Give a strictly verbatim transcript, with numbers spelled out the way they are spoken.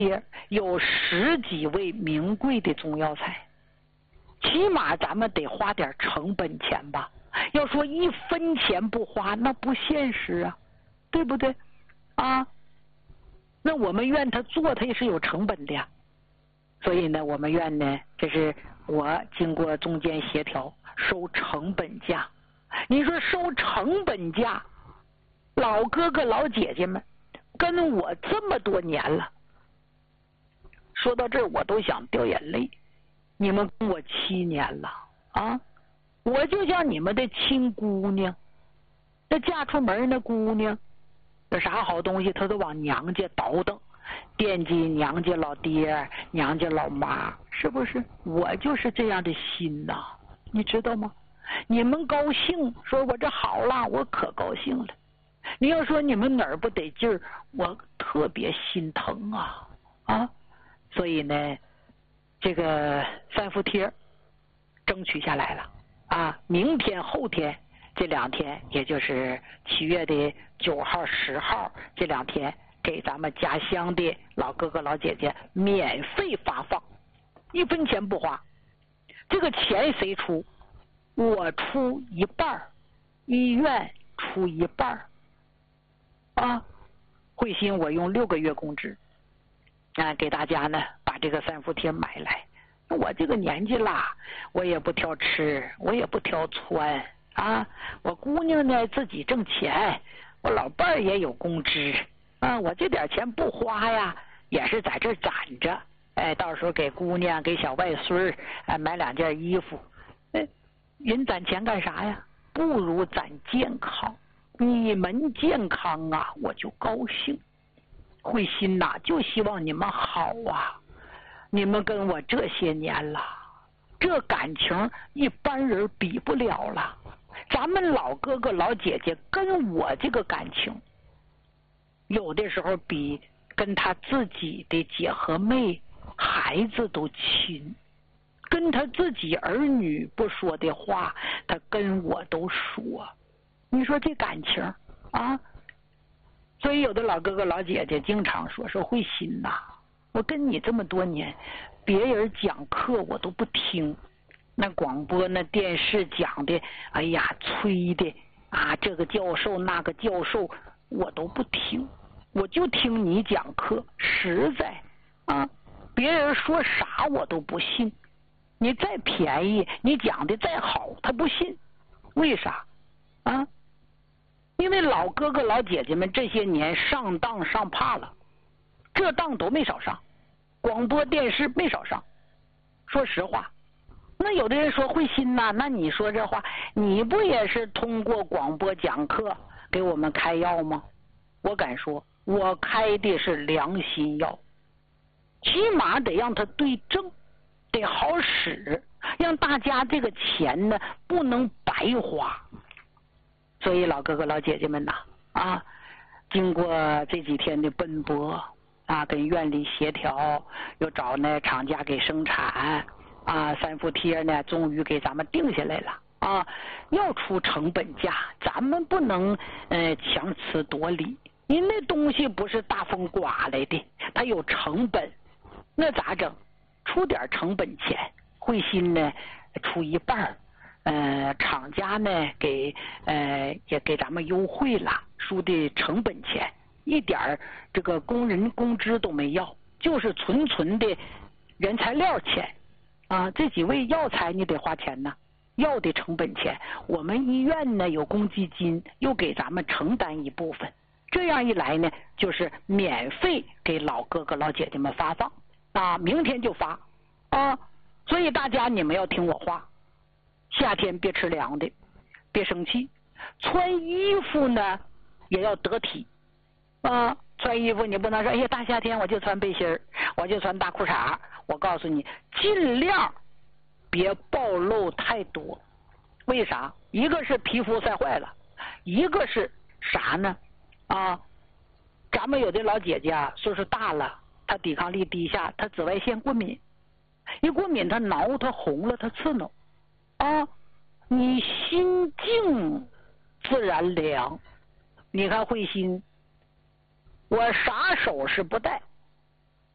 贴有十几味名贵的中药材，起码咱们得花点成本钱吧。要说一分钱不花，那不现实啊，对不对？啊，那我们院他做他也是有成本的呀。所以呢，我们院呢，这是我经过中间协调收成本价。你说收成本价，老哥哥老姐姐们跟我这么多年了，说到这儿我都想掉眼泪。你们跟我七年了啊，我就像你们的亲姑娘，这嫁出门那姑娘，有啥好东西她都往娘家倒腾，惦记娘家老爹娘家老妈，是不是？我就是这样的心呐，你知道吗？你们高兴说我这好了，我可高兴了。你要说你们哪儿不得劲儿，我特别心疼啊啊！所以呢，这个三伏贴争取下来了啊！明天后天这两天，也就是七月的九号十号这两天，给咱们家乡的老哥哥老姐姐免费发放，一分钱不花。这个钱谁出？我出一半，医院出一半啊。慧心我用六个月工资啊，给大家呢把这个三伏贴买来。我这个年纪啦，我也不挑吃，我也不挑穿啊。我姑娘呢自己挣钱，我老伴儿也有工资啊。我这点钱不花呀，也是在这攒着，哎，到时候给姑娘给小外孙哎买两件衣服。哎，人攒钱干啥呀？不如攒健康。你们健康啊，我就高兴。慧心呐、啊，就希望你们好啊。你们跟我这些年了，这感情一般人比不了了。咱们老哥哥老姐姐跟我这个感情，有的时候比跟他自己的姐和妹孩子都亲。跟他自己儿女不说的话，他跟我都说。你说这感情啊？所以有的老哥哥老姐姐经常说说慧心呐、啊，我跟你这么多年，别人讲课我都不听，那广播那电视讲的，哎呀吹的啊，这个教授那个教授我都不听，我就听你讲课，实在啊，别人说啥我都不信。你再便宜，你讲的再好，他不信。为啥啊？因为老哥哥老姐姐们这些年上当上怕了，这当都没少上，广播电视没少上。说实话，那有的人说慧心呐、啊，那你说这话，你不也是通过广播讲课给我们开药吗？我敢说，我开的是良心药，起码得让它对症，得好使，让大家这个钱呢不能白花。所以老哥哥老姐姐们呐，啊，经过这几天的奔波啊，跟院里协调，又找呢厂家给生产啊，三伏贴呢终于给咱们定下来了啊，要出成本价，咱们不能呃强词夺理。您那东西不是大风刮来的，它有成本，那咋整？出点成本钱，慧心呢出一半，呃，厂家呢给呃也给咱们优惠了，出的成本钱，一点这个工人工资都没要，就是纯纯的原材料钱啊。这几味药材你得花钱呢，药的成本钱，我们医院呢有公积金，又给咱们承担一部分，这样一来呢，就是免费给老哥哥老姐姐们发放啊，明天就发啊。所以大家你们要听我话，夏天别吃凉的，别生气，穿衣服呢也要得体啊。穿衣服你不能说哎呀大夏天我就穿背心儿，我就穿大裤衩。我告诉你，尽量别暴露太多。为啥？一个是皮肤晒坏了，一个是啥呢？啊，咱们有的老姐姐啊，岁数大了，她抵抗力低下，她紫外线过敏，一过敏她挠，她红了，她刺挠啊。你心静自然凉。你看慧心，我啥首饰不戴，